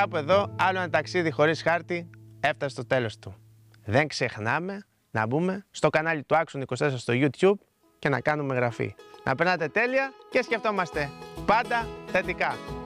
κάπου εδώ άλλο ένα ταξίδι χωρίς χάρτη έφτασε στο τέλος του. Δεν ξεχνάμε να μπούμε στο κανάλι του Άξονα 24 στο YouTube και να κάνουμε εγγραφή. Να περνάτε τέλεια και σκεφτόμαστε πάντα θετικά.